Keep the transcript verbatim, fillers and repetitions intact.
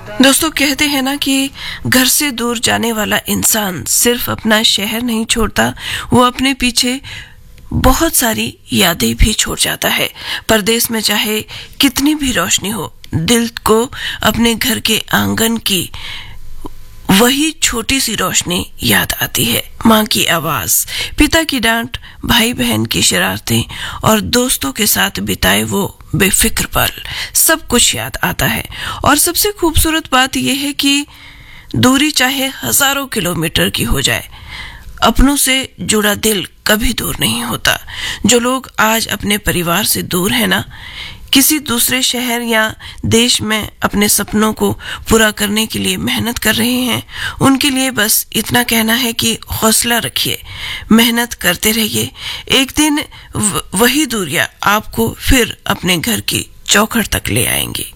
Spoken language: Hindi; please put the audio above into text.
दोस्तों, कहते हैं ना कि घर से दूर जाने वाला इंसान सिर्फ अपना शहर नहीं छोड़ता, वो अपने पीछे बहुत सारी यादें भी छोड़ जाता है। परदेश में चाहे कितनी भी रोशनी हो, दिल को अपने घर के आंगन की वही छोटी सी रोशनी याद आती है। माँ की आवाज, पिता की डांट, भाई बहन की शरारतें और दोस्तों के साथ बिताए वो बेफिक्र पल, सब कुछ याद आता है। और सबसे खूबसूरत बात यह है कि दूरी चाहे हजारों किलोमीटर की हो जाए, अपनों से जुड़ा दिल कभी दूर नहीं होता। जो लोग आज अपने परिवार से दूर हैं ना, किसी दूसरे शहर या देश में अपने सपनों को पूरा करने के लिए मेहनत कर रहे हैं, उनके लिए बस इतना कहना है कि हौसला रखिए, मेहनत करते रहिए। एक दिन वही दूरियां आपको फिर अपने घर की चौखट तक ले आएंगी।